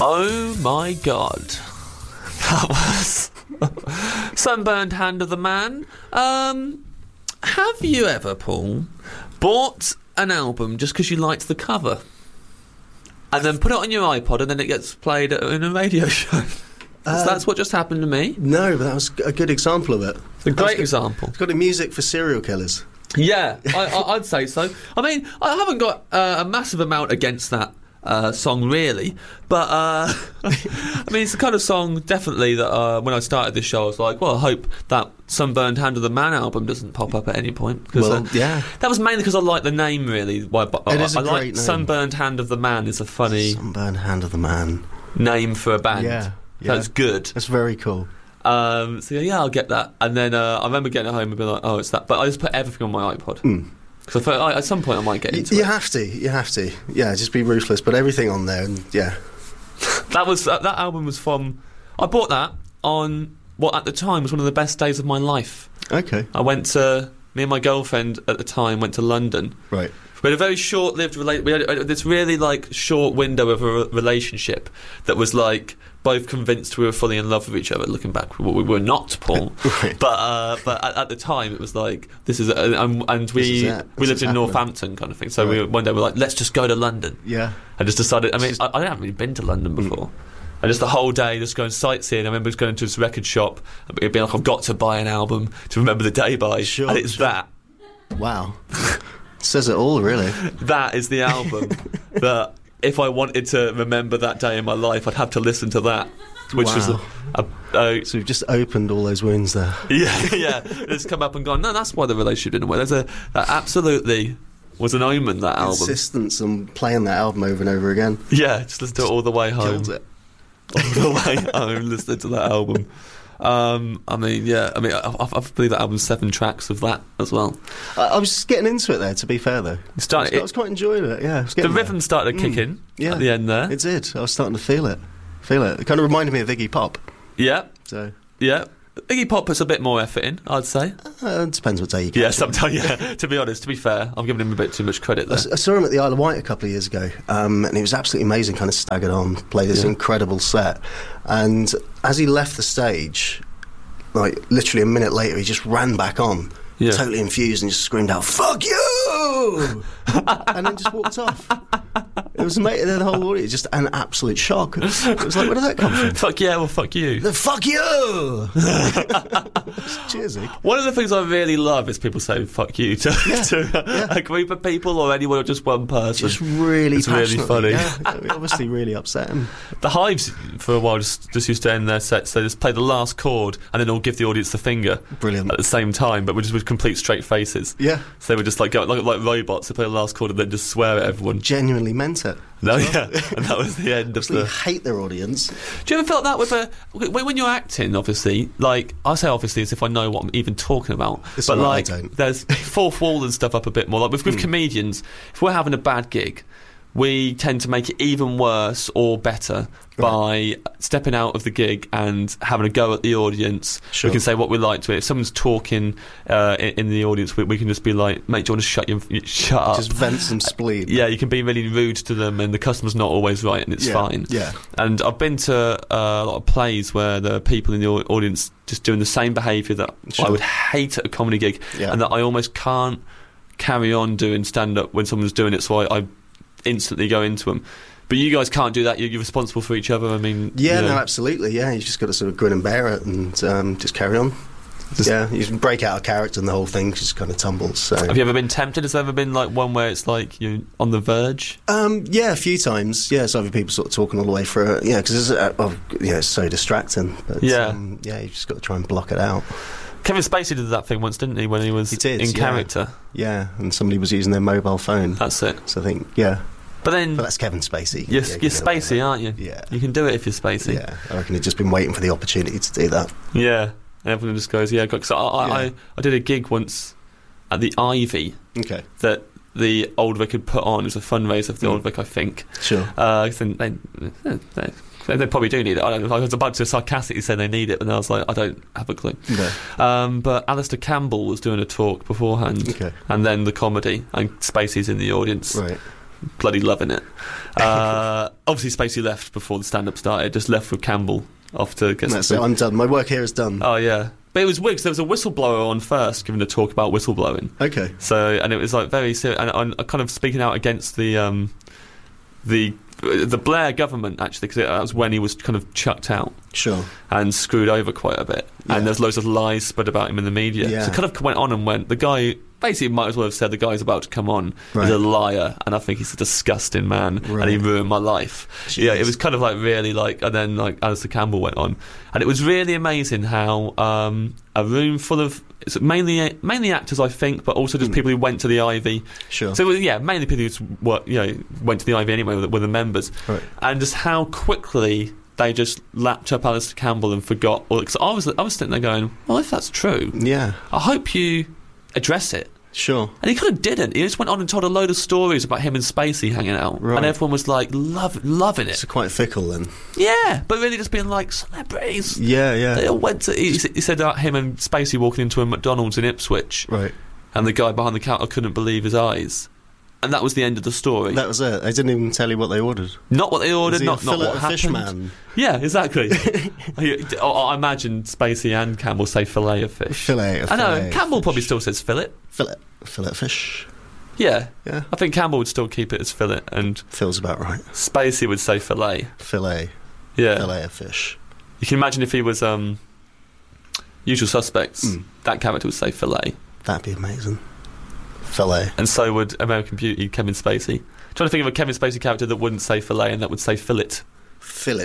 Oh my God. That was Sunburned Hand of the Man. Have you ever, Paul, bought an album just because you liked the cover and then put it on your iPod and then it gets played in a radio show? That's what just happened to me. No, but that was a good example of it. It's a great example. It's got a music for serial killers. Yeah, I'd say so. I mean, I haven't got a massive amount against that song, really. But, I mean, it's the kind of song, definitely, that when I started this show, I was like, well, I hope that Sunburned Hand of the Man album doesn't pop up at any point. Well, yeah. That was mainly because I like the name, really. It is a great name. Sunburned Hand of the Man is a funny... Sunburned Hand of the Man. Name for a band. Yeah. That's good. That's very cool. So yeah, I'll get that. And then I remember getting it home and being like, oh, it's that. But I just put everything on my iPod. Because I thought at some point I might get into it. You have to. Yeah, just be ruthless. Put everything on there and, yeah. That album was from... I bought that on what at the time was one of the best days of my life. Okay. Me and my girlfriend at the time went to London. Right. We had a very short-lived we had this really short window of a relationship that was both convinced we were fully in love with each other. Looking back, we were not, Paul. Right. But at the time, it was this is and we lived in Northampton, kind of thing. So one day we were like, let's just go to London. Yeah. I just decided. I mean, I haven't really been to London before. And just the whole day, just going sightseeing. I remember just going to this record shop. It'd be like, I've got to buy an album to remember the day by. Sure, and it's that. Wow. Says it all, really. That is the album that if I wanted to remember that day in my life, I'd have to listen to that. Which was so we've just opened all those wounds there. Yeah. It's come up and gone, no, that's why the relationship didn't work. That absolutely was an omen, that album. Insistence on playing that album over and over again. Yeah, just listen to it all the way home. Killed it. All the way home, listening to that album. I believe that album's 7 tracks of that as well. I was just getting into it there, to be fair, though. I was quite enjoying it, yeah. The rhythm started to kick in at the end there. It did. I was starting to feel it. It kind of reminded me of Iggy Pop. Yeah. So. Yeah. Iggy Pop puts a bit more effort in, I'd say. It depends what day you catch him. Sometimes, yeah. To be honest, to be fair, I'm giving him a bit too much credit there. I saw him at the Isle of Wight a couple of years ago, and he was absolutely amazing, kind of staggered on, played this incredible set. And as he left the stage, literally a minute later, he just ran back on, totally infused, and just screamed out, "Fuck you!" and then just walked off. It was the whole audience, just an absolute shock. It was like, where did that come from? Fuck yeah, well, fuck you. Fuck you! Cheers, Ig. One of the things I really love is people say fuck you to a group of people or anyone or just one person. Just really it's really funny. Yeah, obviously really upset him. The Hives, for a while, just used to end their sets. They just play the last chord and then all give the audience the finger. Brilliant. At the same time, but with complete straight faces. Yeah. So they would just go like robots. They play the last chord and then just swear at everyone. Genuinely meant it. No, yeah, and that was the end of the... hate their audience. Do you ever felt that when you're acting, obviously, I say obviously as if I know what I'm even talking about, but I don't. There's fourth wall and stuff up a bit more. With comedians, if we're having a bad gig, we tend to make it even worse or better by stepping out of the gig and having a go at the audience. Sure. We can say what we like to it. If someone's talking in the audience, we can just be like, mate, do you want to shut up? Just vent some spleen. Yeah, you can be really rude to them and the customer's not always right and it's fine. Yeah. And I've been to a lot of plays where there are people in the audience just doing the same behaviour that I would hate at a comedy gig and that I almost can't carry on doing stand-up when someone's doing it, so I instantly go into them. But you guys can't do that. You're responsible for each other. I mean, no, absolutely. Yeah, you just got to sort of grin and bear it and just carry on. You can break out a character and the whole thing just kind of tumbles. So, have you ever been tempted? Has there ever been one where it's you're on the verge? Yeah, a few times. Yeah, so other people sort of talking all the way through it. Yeah, because it's so distracting. But, you just got to try and block it out. Kevin Spacey did that thing once, didn't he, when he was in character? Yeah, and somebody was using their mobile phone. That's it. So I think, But that's Kevin Spacey. You're Spacey, aren't you? Yeah. You can do it if you're Spacey. Yeah, I reckon he'd just been waiting for the opportunity to do that. Yeah, and everyone just goes, because I did a gig once at the Ivy. Okay. That the Old Vic had put on. It was a fundraiser for the Old Vic, I think. Sure. They probably do need it. I was about to sarcastically say they need it, but then I was like, I don't have a clue. No. But Alistair Campbell was doing a talk beforehand, and then the comedy, and Spacey's in the audience. Right. bloody loving it. Obviously, Spacey left before the stand-up started. Just left with Campbell off to get. That's it. I'm done. My work here is done. Oh yeah, but it was weird because there was a whistleblower on first, giving a talk about whistleblowing. Okay. So and it was like very serious, and I'm kind of speaking out against the Blair government, actually, because that was when he was kind of chucked out. Sure. And screwed over quite a bit. Yeah. And there's loads of lies spread about him in the media. Yeah. So it kind of went on and went. The guy basically might as well have said the guy's about to come on. Right. He's a liar, and I think he's a disgusting man, right. and he ruined my life. Jeez. Yeah, it was kind of like really like, and then like Alistair Campbell went on, and it was really amazing how a room full of it's mainly actors, I think, but also just people who went to the Ivy. Sure. So yeah, mainly people who went to the Ivy anyway were the members, right. and just how quickly they just lapped up Alistair Campbell and forgot. Because I was sitting there going, well, if that's true, yeah, I hope you address it. Sure. And he kind of didn't. He just went on and told a load of stories about him and Spacey hanging out, right. and everyone was like loving it. It's quite fickle then. Yeah, but really just being like celebrities. Yeah. They all went to. He said about him and Spacey walking into a McDonald's in Ipswich, right? And the guy behind the counter couldn't believe his eyes. And that was the end of the story. That was it. They didn't even tell you what they ordered. Not what they ordered, not fillet what of happened. fish man? Yeah, exactly. I imagine Spacey and Campbell say fillet of fish. Fillet of I know, fillet Campbell of probably fish. still says fillet. Fillet of fish. Yeah. Yeah. I think Campbell would still keep it as fillet, and Feels about right. Spacey would say fillet. Fillet. Yeah. Fillet of fish. You can imagine if he was Usual Suspects, that character would say fillet. That'd be amazing. Fillet. And so would American Beauty, Kevin Spacey. Trying to think of a Kevin Spacey character that wouldn't say fillet and that would say fillet. Fillet.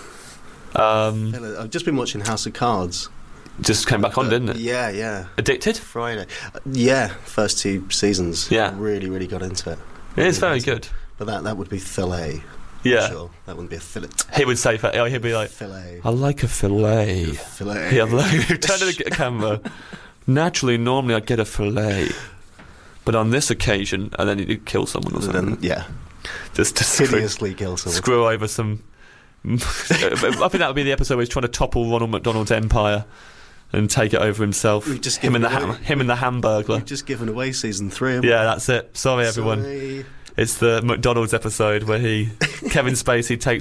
Fillet. I've just been watching House of Cards. Just came back on, didn't it? Yeah. Addicted? Friday. Yeah, first 2 seasons. Yeah. Really got into it. It is very good. But that would be fillet. Yeah. Sure. That wouldn't be a fillet. He would say fillet. He'd be like, fillet. I like a fillet. Fillet. Yeah, turn to the camera. Naturally, normally I'd get a fillet. But on this occasion, and then he'd kill someone or something. Yeah. Just hideously kill someone. Screw over some. I think that would be the episode where he's trying to topple Ronald McDonald's empire and take it over himself. Him and the Hamburglar. We've just given away season 3. Yeah, that's it. Sorry, everyone. Sorry. It's the McDonald's episode where Kevin Spacey takes